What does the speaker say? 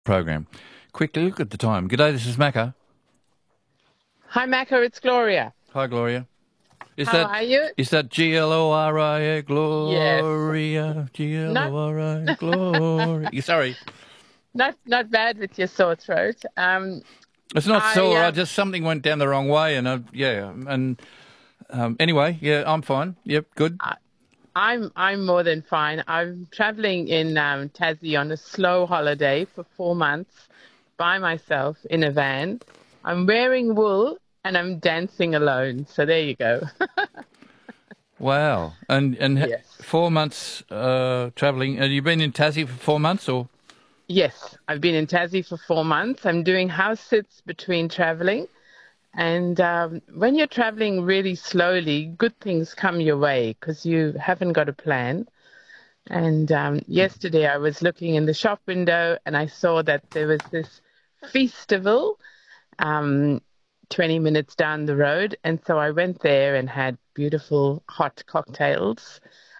program. Quickly look at the time. G'day, this is Macca. Hi, Macca, it's Gloria. Hi, Gloria. How are you? Is that Gloria? Yes. Gloria, Not Gloria, Gloria. Sorry. not bad with your sore throat. It's not I sore. Something went down the wrong way, and anyway, yeah, I'm fine. Yep, good. I'm more than fine. I'm traveling in Tassie on a slow holiday for 4 months by myself in a van. I'm wearing wool and I'm dancing alone. So there you go. Wow. And Yes. 4 months travelling. Have you been in Tassie for 4 months or? Yes, I've been in Tassie for 4 months. I'm doing house sits between traveling. And when you're traveling really slowly, good things come your way because you haven't got a plan. And yesterday I was looking in the shop window and I saw that there was this festival um, 20 minutes down the road. And so I went there and had beautiful hot cocktails